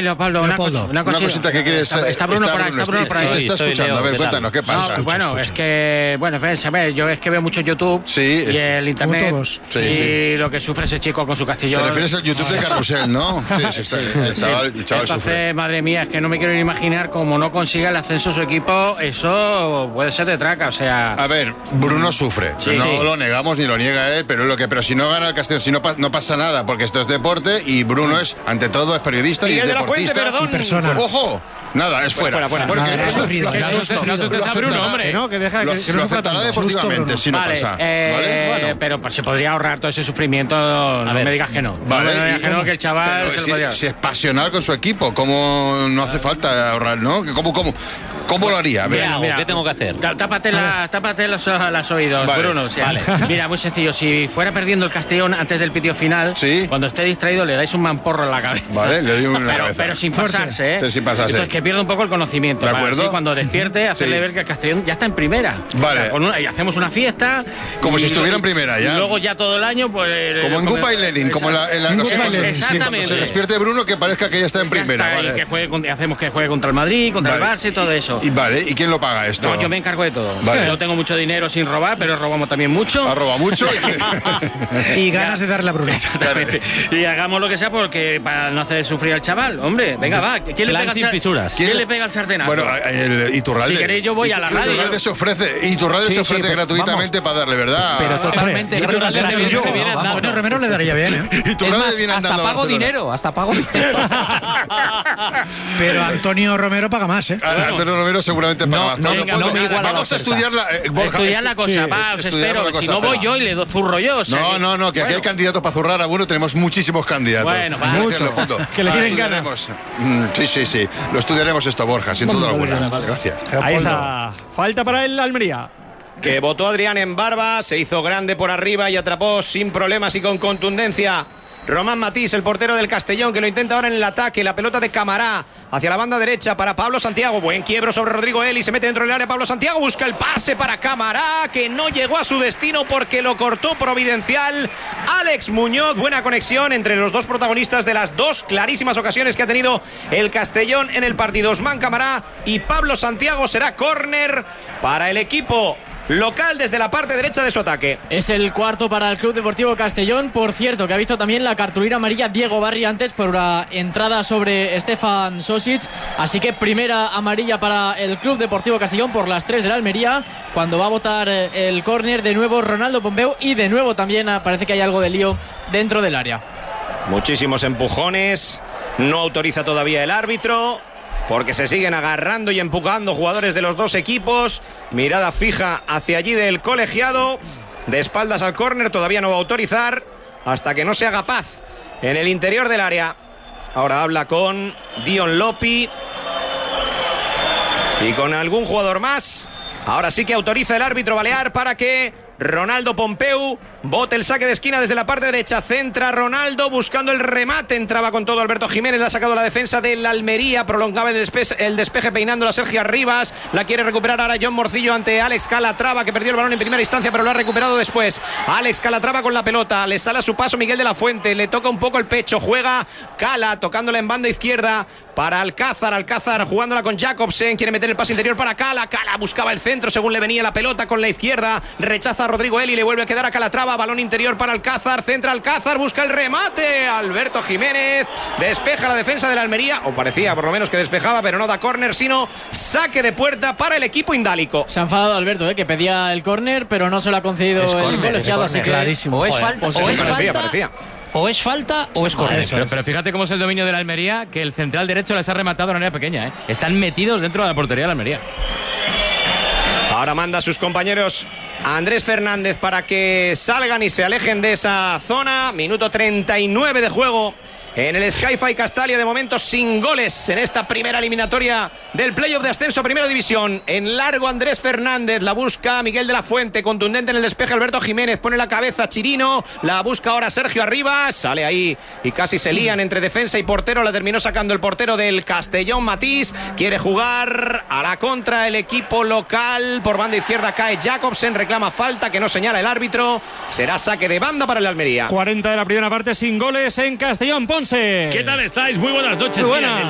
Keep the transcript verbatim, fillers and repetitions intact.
Leopoldo, una, Leopoldo. Cosa, una, cosita, una cosita que quieres. Está, está Bruno está por ahí, está Bruno por ahí. Te está escuchando, a ver, cuéntanos, ¿qué pasa? No, bueno, es que, bueno, a ver, yo es que veo mucho YouTube sí, y el internet. todos. Sí, y sí. lo que sufre ese chico con su Castellón. Te refieres al YouTube de Carrusel, ¿no? Sí, sí, sí. El chaval, el chaval Entonces, sufre. madre mía, es que no me quiero ni imaginar cómo no consiga el ascenso su equipo, eso puede ser de traca, o sea. A ver, Bruno sufre, Sí, no sí. lo negamos ni lo niega él, pero lo que, pero si no gana el Castellón, si no, pa- no pasa nada, porque esto es deporte y Bruno es, ante todo, es periodista y Miguel es de la Fuente, deportista. perdón. Y persona. ¡Ojo! Nada, es fuera. Fuera, fuera. Porque Nada, eso- sufrido, lo- ya lo- ha sufrido. lo- No lo- a Bruno, hombre. No, que deja Lo, que, que no lo sufra aceptará tanto. deportivamente si no Vale, pasa. eh, ¿Vale? bueno, pero pues, se podría ahorrar todo ese sufrimiento, no ver. me digas que no. Vale, no me digas y- que no, que el chaval pero se lo si, podría. si es pasional con su equipo, ¿cómo no hace falta ahorrar, no? ¿Cómo, cómo, cómo lo haría? A ver. ¿Qué hago? ¿Qué tengo que hacer? tá- Tápate, la, tápate los, los oídos, Vale. Bruno. o sea, Mira, muy sencillo. Si fuera perdiendo el Castellón antes del pitido final, Sí. cuando esté distraído le dais un mamporro en la cabeza. Vale, le doy una pero, cabeza. pero sin Fuerte. pasarse, ¿eh? Pero sin pasarse. Entonces que pierda un poco el conocimiento. ¿De para acuerdo? así, cuando despierte, hacerle Sí. ver que el Castellón ya está en primera. Vale. O sea, con una- y hacemos una fiesta. Como y- si estuviera en primera ya. Y luego ya todo el año, pues. Como en Gupa y Lenin, como en la, en la- En no sé, Gupa y cuando- Lenin, sí. cuando Exactamente. se despierte Bruno que parezca que ya está en Ya primera. está, y Vale. que juegue con- hacemos que juegue contra el Madrid, contra Vale. el Barça y todo eso. Y vale, ¿y quién lo paga esto? No, yo me encargo de todo. Vale. Yo tengo mucho dinero sin robar, pero robamos también mucho. Ha robado mucho. y- Y ganas de darle a Bruno. Exactamente. Y hagamos lo que sea porque para no hacer sufrir al chaval. Hombre, venga, va. ¿Quién le Plan pega al sin sar- fisuras. ¿Quién le pega al sartenazo? Bueno, el Iturralde. Si queréis, yo voy a la radio. Iturralde se ofrece, Iturralde Sí, se sí, ofrece pero gratuitamente para darle, ¿verdad? Pero Ah, totalmente. Yo creo que Iturralde Antonio- se viene a andando. Antonio Romero le daría bien, ¿eh? Es Iturralde más, viene andando hasta a pago Barcelona. dinero, hasta pago dinero. Pero Antonio Romero paga más, ¿eh? Ah, Antonio Romero seguramente paga No, más. no, Pablo, no ¿cuándo? me iguala la Vamos a oferta. estudiar la. eh, Borja, Estudiar la estu- cosa, sí, va, os estudiar espero. la Si cosa, no voy pero- yo y le do zurro yo. o sea No, que- no, no, que aquí hay Bueno, candidatos para zurrar a Bruno, tenemos muchísimos candidatos. Bueno, va. Gracias, Mucho. Leopoldo. Que le Lo tienen estudiaremos. Mm, sí, sí, sí. Lo estudiaremos esto, Borja, sin duda alguna. Gracias. Ahí está. Falta para el Almería. Que votó Adrián en barba, se hizo grande por arriba y atrapó sin problemas y con contundencia Román Matís, el portero del Castellón, que lo intenta ahora en el ataque. La pelota de Camará hacia la banda derecha para Pablo Santiago. Buen quiebro sobre Rodrigo Eli, se mete dentro del área. Pablo Santiago busca el pase para Camará, que no llegó a su destino porque lo cortó providencial Alex Muñoz. Buena conexión entre los dos protagonistas de las dos clarísimas ocasiones que ha tenido el Castellón en el partido. Osman Camará y Pablo Santiago. Será córner para el equipo local desde la parte derecha de su ataque. Es el cuarto para el Club Deportivo Castellón. Por cierto, que ha visto también la cartulina amarilla Diego Barri antes por la entrada sobre Stefan Sosic. Así que primera amarilla para el Club Deportivo Castellón por las tres de la Almería. Cuando va a votar eh, el córner de nuevo Ronaldo Pompeu. Y de nuevo también ah, parece que hay algo de lío dentro del área. Muchísimos empujones. No autoriza todavía el árbitro, porque se siguen agarrando y empujando jugadores de los dos equipos. Mirada fija hacia allí del colegiado. De espaldas al córner, todavía no va a autorizar hasta que no se haga paz en el interior del área. Ahora habla con Dion Lopi y con algún jugador más. Ahora sí que autoriza el árbitro balear para que Ronaldo Pompeu bote el saque de esquina desde la parte derecha. Centra Ronaldo buscando el remate. Entraba con todo Alberto Jiménez. Le ha sacado la defensa del Almería. Prolongaba el despeje, el despeje peinando a Sergio Arribas. La quiere recuperar ahora John Morcillo ante Alex Calatrava, que perdió el balón en primera instancia, pero lo ha recuperado después. Alex Calatrava con la pelota. Le sale a su paso Miguel de la Fuente. Le toca un poco el pecho. Juega Cala tocándola en banda izquierda para Alcázar. Alcázar jugándola con Jacobsen. Quiere meter el pase interior para Cala. Cala buscaba el centro según le venía la pelota con la izquierda. Rechaza a Rodrigo Eli. Le vuelve a quedar a Calatrava. Balón interior para Alcázar. Centra Alcázar. Busca el remate. Alberto Jiménez. Despeja la defensa de la Almería. O parecía por lo menos que despejaba, pero no da córner, sino saque de puerta para el equipo indálico. Se ha enfadado Alberto, ¿eh? Que pedía el córner, pero no se lo ha concedido Es el córner, colegiado. es Así que clarísimo. O es Joder, falta, pues o eso es parecía, falta, parecía. o es falta o es córner. Pero, pero fíjate cómo es el dominio de la Almería, que el central derecho les ha rematado de una manera pequeña, ¿eh? Están metidos dentro de la portería de la Almería. Ahora manda a sus compañeros a Andrés Fernández para que salgan y se alejen de esa zona. Minuto treinta y nueve de juego en el Sky-Fi Castalia, de momento sin goles en esta primera eliminatoria del playoff de ascenso a Primera División. En largo Andrés Fernández, la busca Miguel de la Fuente, contundente en el despeje Alberto Jiménez, pone la cabeza Chirino, la busca ahora Sergio Arribas, sale ahí y casi se lían entre defensa y portero, la terminó sacando el portero del Castellón, Matís. Quiere jugar a la contra el equipo local, por banda izquierda cae Jacobsen, reclama falta que no señala el árbitro, será saque de banda para el Almería. cuarenta de la primera parte sin goles en Castellón. Ponce. ¿Qué tal estáis? Muy buenas noches. Muy buenas. Mira,